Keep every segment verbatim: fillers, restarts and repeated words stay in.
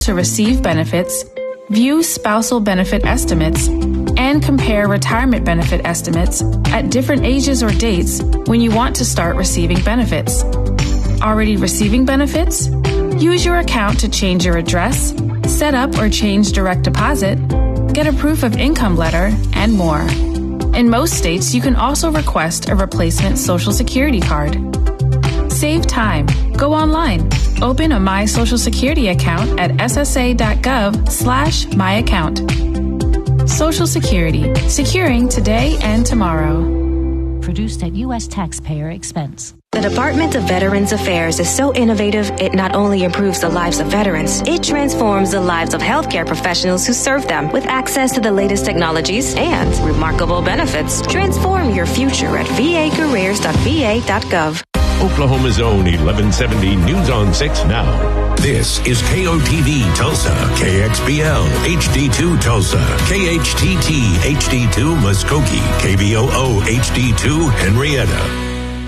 to receive benefits, view spousal benefit estimates, and compare retirement benefit estimates at different ages or dates when you want to start receiving benefits. Already receiving benefits? Use your account to change your address, set up or change direct deposit, get a proof of income letter, and more. In most states, you can also request a replacement Social Security card. Save time. Go online. Open a My Social Security account at ssa.gov slash my account. Social Security. Securing today and tomorrow. Produced at U S taxpayer expense. The Department of Veterans Affairs is so innovative, it not only improves the lives of veterans, it transforms the lives of healthcare professionals who serve them. With access to the latest technologies and remarkable benefits, transform your future at v a careers dot v a dot gov. Oklahoma's own eleven seventy News on six now. This is K O T V Tulsa, K X B L H D two Tulsa, K H T T H D two Muskogee, K V O O H D two Henrietta.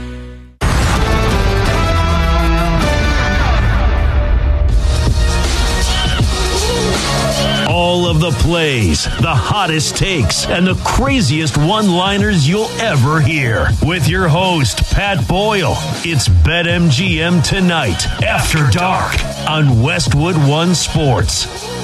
All of the plays, the hottest takes, and the craziest one-liners you'll ever hear. With your host, Pat Boyle. It's BetMGM Tonight, After Dark, on Westwood One Sports.